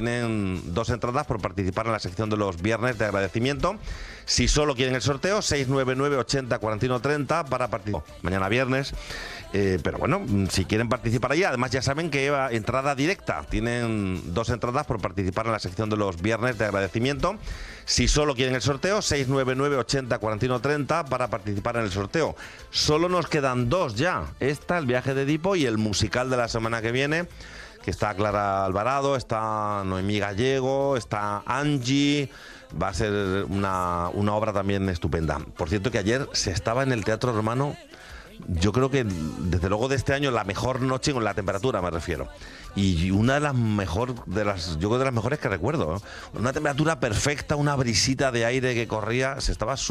tienen 2 entradas por participar en la sección de los viernes de agradecimiento. Si solo quieren el sorteo, 699 80 41 30 para participar mañana viernes. Pero bueno, si quieren participar allí, además ya saben que entrada directa. Tienen 2 entradas por participar en la sección de los viernes de agradecimiento. Si solo quieren el sorteo, 699 80 41 30 para participar en el sorteo. Solo nos quedan 2 ya. El viaje de Edipo y el musical de la semana que viene, que está Clara Alvarado, está Noemí Gallego, está Angie. Va a ser una obra también estupenda. Por cierto que ayer se estaba en el Teatro Romano. Yo creo que desde luego de este año la mejor noche, con la temperatura me refiero, y una de las mejores que recuerdo, ¿no? Una temperatura perfecta, una brisita de aire que corría, se estaba